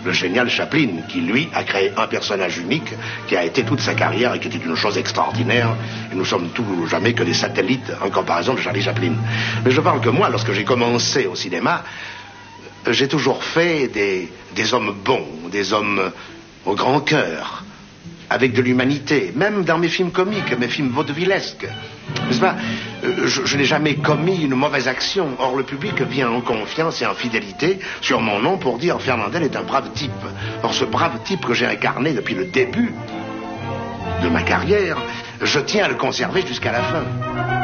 le génial Chaplin, qui lui a créé un personnage unique qui a été toute sa carrière et qui était une chose extraordinaire. Et nous sommes tous jamais que des satellites en comparaison de Charlie Chaplin. Mais je parle que moi, lorsque j'ai commencé au cinéma, j'ai toujours fait des hommes bons, des hommes au grand cœur, avec de l'humanité, même dans mes films comiques, mes films vaudevillesques. N'est-ce pas? Je n'ai jamais commis une mauvaise action. Or, le public vient en confiance et en fidélité sur mon nom pour dire Fernandel est un brave type. Or, ce brave type que j'ai incarné depuis le début de ma carrière, je tiens à le conserver jusqu'à la fin.